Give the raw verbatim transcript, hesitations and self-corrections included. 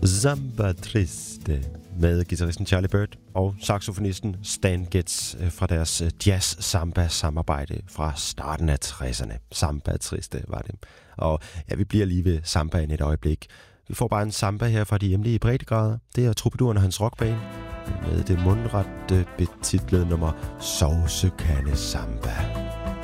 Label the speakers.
Speaker 1: Samba Triste med guitaristen Charlie Byrd og saxofonisten Stan Getz fra deres jazz-samba-samarbejde fra starten af tresserne. Samba Triste var det. Og ja, vi bliver lige ved sambaen et øjeblik. Vi får bare en samba her fra de hjemlige breddegrader. Det er Troubaduren og hans rockband med det mundret betitlede nummer Sovsekande Samba.